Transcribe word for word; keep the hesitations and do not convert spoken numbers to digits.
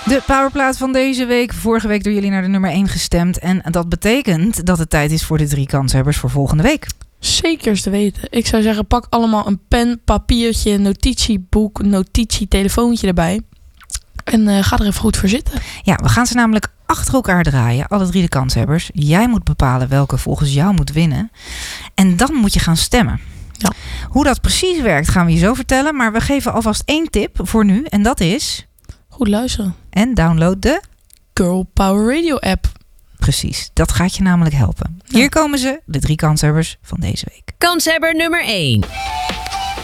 De powerplaat van deze week. Vorige week door jullie naar de nummer één gestemd. En dat betekent dat het tijd is voor de drie kanshebbers voor volgende week. Zeker te weten. Ik zou zeggen, pak allemaal een pen, papiertje, notitieboek, notitietelefoontje erbij. En uh, ga er even goed voor zitten. Ja, we gaan ze namelijk achter elkaar draaien. Alle drie de kanshebbers. Jij moet bepalen welke volgens jou moet winnen. En dan moet je gaan stemmen. Ja. Hoe dat precies werkt gaan we je zo vertellen. Maar we geven alvast één tip voor nu. En dat is... Goed luisteren. En download de... Girl Power Radio app. Precies, dat gaat je namelijk helpen. Ja. Hier komen ze, de drie kanshebbers van deze week. Kanshebber nummer één.